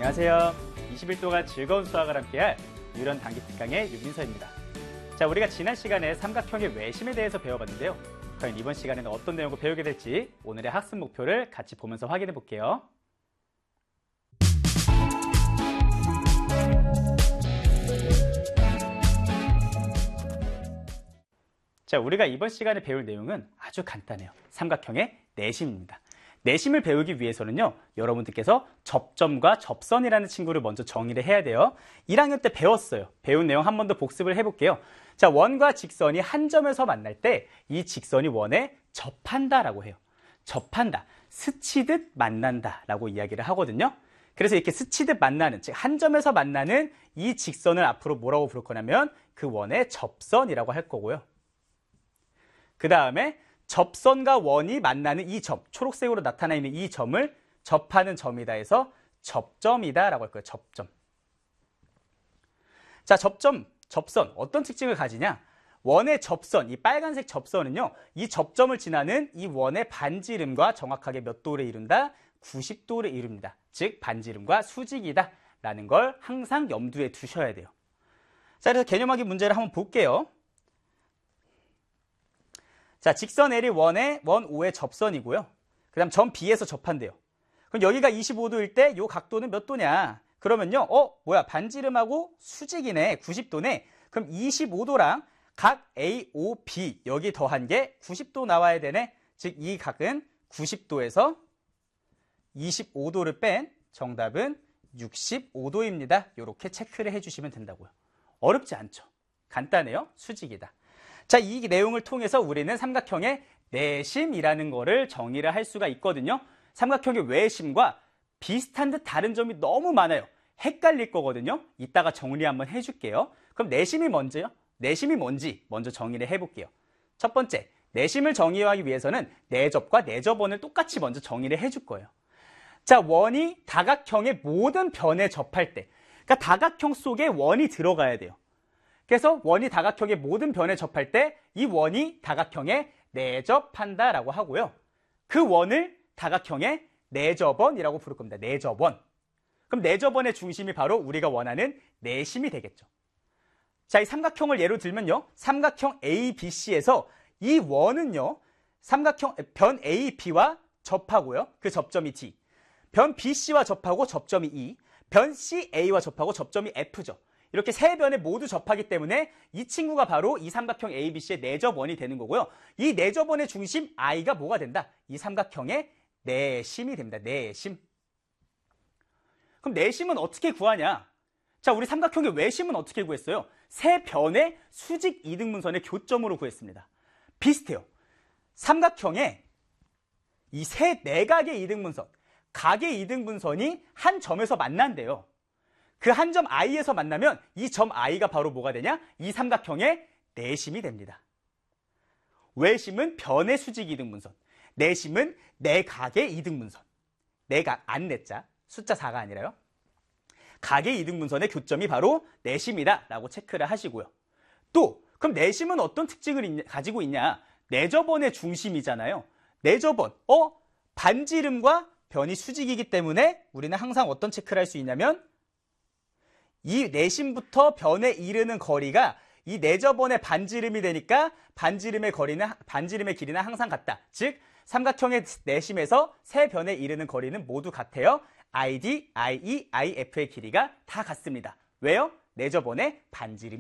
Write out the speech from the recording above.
안녕하세요. 20일 동안 즐거운 수학을 함께할 유런 단기 특강의 유민서입니다. 자, 우리가 지난 시간에 삼각형의 외심에 대해서 배워봤는데요. 과연 이번 시간에는 어떤 내용을 배우게 될지 오늘의 학습 목표를 같이 보면서 확인해 볼게요. 자, 우리가 이번 시간에 배울 내용은 아주 간단해요. 삼각형의 내심입니다. 내심을 배우기 위해서는요, 여러분들께서 접점과 접선이라는 친구를 먼저 정의를 해야 돼요. 1학년 때 배웠어요. 배운 내용 한 번 더 복습을 해볼게요. 자, 원과 직선이 한 점에서 만날 때 이 직선이 원에 접한다라고 해요. 접한다, 스치듯 만난다라고 이야기를 하거든요. 그래서 이렇게 스치듯 만나는, 즉 한 점에서 만나는 이 직선을 앞으로 뭐라고 부를 거냐면 그 원의 접선이라고 할 거고요. 그 다음에 접선과 원이 만나는 이 점, 초록색으로 나타나 있는 이 점을 접하는 점이다 해서 접점이다 라고 할 거예요. 접점. 자, 접점, 접선 어떤 특징을 가지냐? 원의 접선, 이 빨간색 접선은요, 이 접점을 지나는 이 원의 반지름과 정확하게 몇 도를 이룬다? 90도를 이룹니다. 즉 반지름과 수직이다 라는 걸 항상 염두에 두셔야 돼요. 자, 그래서 개념하기 문제를 한번 볼게요. 자, 직선 L이 원 O의 접선이고요. 그 다음 점 B에서 접한대요. 그럼 여기가 25도일 때 이 각도는 몇 도냐? 그러면요, 뭐야, 반지름하고 수직이네, 90도네. 그럼 25도랑 각 A, O, B 여기 더한 게 90도 나와야 되네. 즉 이 각은 90도에서 25도를 뺀 정답은 65도입니다. 이렇게 체크를 해주시면 된다고요. 어렵지 않죠? 간단해요. 수직이다. 자, 이 내용을 통해서 우리는 삼각형의 내심이라는 거를 정의를 할 수가 있거든요. 삼각형의 외심과 비슷한 듯 다른 점이 너무 많아요. 헷갈릴 거거든요. 이따가 정리 한번 해줄게요. 그럼 내심이 뭔지요? 내심이 뭔지 먼저 정의를 해볼게요. 첫 번째, 내심을 정의하기 위해서는 내접과 내접원을 똑같이 먼저 정의를 해줄 거예요. 자, 원이 다각형의 모든 변에 접할 때, 그러니까 다각형 속에 원이 들어가야 돼요. 그래서 원이 다각형의 모든 변에 접할 때 이 원이 다각형에 내접한다라고 하고요. 그 원을 다각형의 내접원이라고 부를 겁니다. 내접원. 그럼 내접원의 중심이 바로 우리가 원하는 내심이 되겠죠. 자, 이 삼각형을 예로 들면요. 삼각형 ABC에서 이 원은요. 삼각형 변 AB와 접하고요. 그 접점이 D. 변 BC와 접하고 접점이 E. 변 CA와 접하고 접점이 F죠. 이렇게 세 변에 모두 접하기 때문에 이 친구가 바로 이 삼각형 ABC의 내접원이 되는 거고요. 이 내접원의 중심 I가 뭐가 된다? 이 삼각형의 내심이 됩니다. 내심. 그럼 내심은 어떻게 구하냐? 자, 우리 삼각형의 외심은 어떻게 구했어요? 세 변의 수직 이등분선의 교점으로 구했습니다. 비슷해요. 삼각형의 이 세 내각의 이등분선, 각의 이등분선이 한 점에서 만난대요. 그 한 점 I에서 만나면 이 점 I가 바로 뭐가 되냐? 이 삼각형의 내심이 됩니다. 외심은 변의 수직 이등분선, 내심은 내각의 이등분선. 내각, 안 내자, 숫자 4가 아니라요. 각의 이등분선의 교점이 바로 내심이다 라고 체크를 하시고요. 또 그럼 내심은 어떤 특징을 가지고 있냐? 내접원의 중심이잖아요. 내접원, 반지름과 변이 수직이기 때문에 우리는 항상 어떤 체크를 할 수 있냐면 이 내심부터 변에 이르는 거리가 이 내접원의 반지름이 되니까 반지름의 길이는 항상 같다. 즉 삼각형의 내심에서 세 변에 이르는 거리는 모두 같아요. ID, IE, IF의 길이가 다 같습니다. 왜요? 내접원의 반지름이